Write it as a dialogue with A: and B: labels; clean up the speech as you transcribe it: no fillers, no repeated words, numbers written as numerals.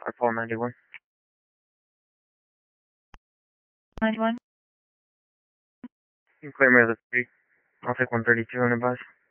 A: I call 91.
B: 91.
A: You can claim me as a 3. I'll take 132 on the bus.